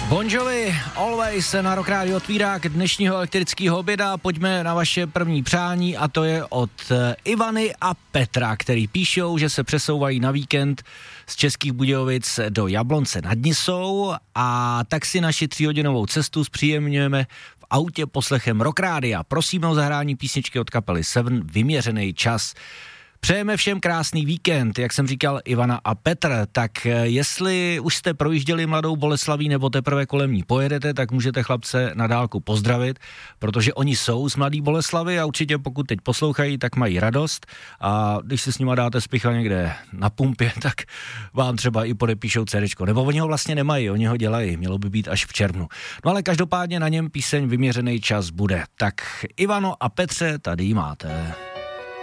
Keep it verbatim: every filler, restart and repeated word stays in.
Bon Jovi, Always se na Rock Radio otvírák dnešního elektrického oběda. Pojďme na vaše první přání a to je od Ivany a Petra, který píšou, že se přesouvají na víkend z Českých Budějovic do Jablonce nad Nisou a tak si naši tříhodinovou cestu zpříjemňujeme v autě poslechem Rock Rádia. Prosíme o zahrání písničky od kapely Seven, Vyměřený čas. Přejeme všem krásný víkend, jak jsem říkal Ivana a Petr, tak jestli už jste projížděli Mladou Boleslaví nebo teprve kolem ní pojedete, tak můžete chlapce na dálku pozdravit, protože oni jsou z Mladý Boleslavy a určitě pokud teď poslouchají, tak mají radost a když si s nima dáte spicha někde na pumpě, tak vám třeba i podepíšou cédéčko, nebo oni ho vlastně nemají, oni ho dělají, mělo by být až v červnu. No ale každopádně na něm píseň Vyměřený čas bude. Tak Ivano a Petře, tady ji máte.